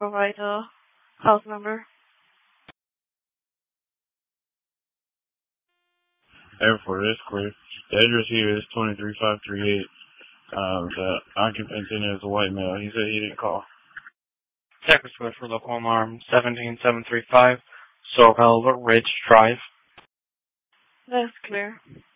provide the house number? Airport is clear. The address here is 23538. The occupant in it is a white male. He said he didn't call. Check request for local alarm 17735, Sorrel Ridge Drive. That's clear.